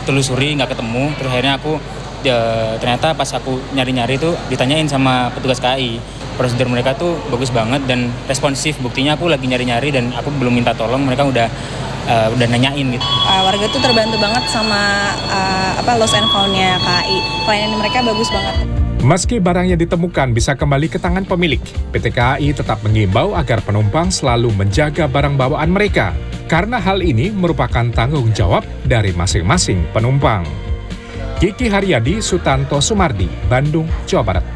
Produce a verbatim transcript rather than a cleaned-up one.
telusuri nggak ketemu, terus akhirnya aku ya, ternyata pas aku nyari-nyari tuh ditanyain sama petugas K A I. Prosedur mereka tuh bagus banget dan responsif. Buktinya aku lagi nyari-nyari dan aku belum minta tolong, mereka udah uh, udah nanyain gitu. Uh, warga tuh terbantu banget sama uh, apa lost and found-nya K A I. Pelayanan mereka bagus banget. Meski barang yang ditemukan bisa kembali ke tangan pemilik, P T K A I tetap mengimbau agar penumpang selalu menjaga barang bawaan mereka. Karena hal ini merupakan tanggung jawab dari masing-masing penumpang. Kiki Haryadi, Sutanto Sumardi, Bandung, Jawa Barat.